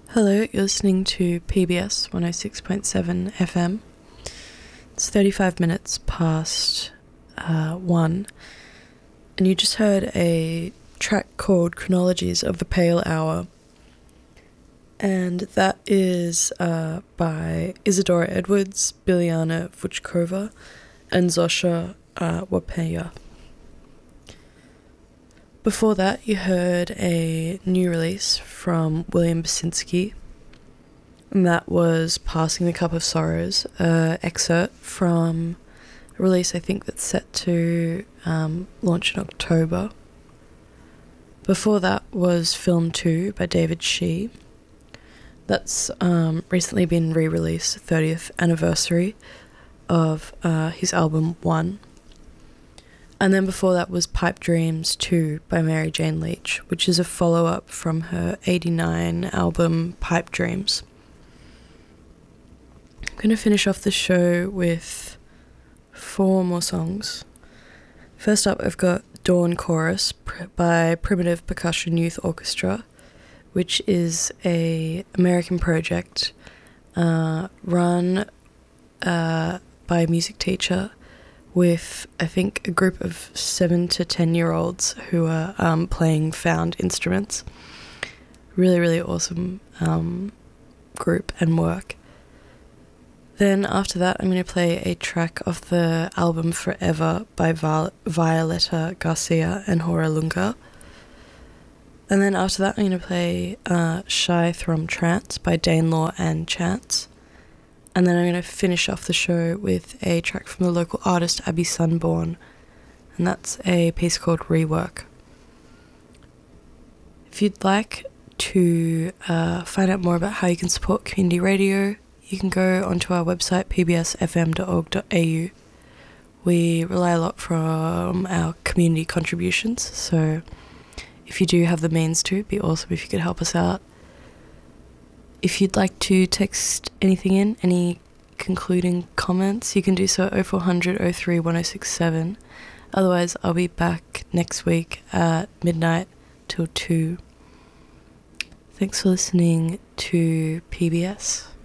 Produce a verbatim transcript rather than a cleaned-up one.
Hello, you're listening to P B S one oh six point seven F M. It's thirty-five minutes past uh, one, and you just heard a track called Chronologies of the Pale Hour, and that is uh, by Isadora Edwards, Biljana Vučkova, and Zosha uh, Wapeja. Before that, you heard a new release from William Basinski, and that was Passing the Cup of Sorrows, an excerpt from a release I think that's set to um, launch in October. Before that was Film two by David Shee. That's um, recently been re-released, thirtieth anniversary of uh, his album One. And then before that was Pipe Dreams two by Mary Jane Leach, which is a follow-up from her eighty-nine album Pipe Dreams. I'm going to finish off the show with four more songs. First up, I've got Dawn Chorus by Primitive Percussion Youth Orchestra, which is a American project uh, run uh, by a music teacher with, I think, a group of seven to ten year olds who are um, playing found instruments. Really, really awesome um, group and work. Then after that, I'm going to play a track off the album Forever by Vi- Violeta Garcia and Hora Lunga. And then after that, I'm going to play uh, Shy Thrum Trance by Dane Law and Chance. And then I'm going to finish off the show with a track from the local artist Abby Sunborn, and that's a piece called Rework. If you'd like to uh, find out more about how you can support community radio, you can go onto our website p b s f m dot org dot a u. We rely a lot from our community contributions, so if you do have the means to, it'd be awesome if you could help us out. If you'd like to text anything in, any concluding comments, you can do so at oh four hundred oh three one oh six seven. Otherwise, I'll be back next week at midnight till two. Thanks for listening to P B S.